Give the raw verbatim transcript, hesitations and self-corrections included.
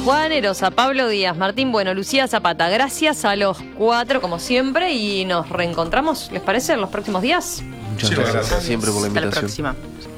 Juan Erosa, Pablo Díaz, Martín Bueno, Lucía Zapata. Gracias a los cuatro, como siempre, y nos reencontramos, ¿les parece, en los próximos días? Muchas gracias, gracias siempre por la Hasta la invitación. próxima.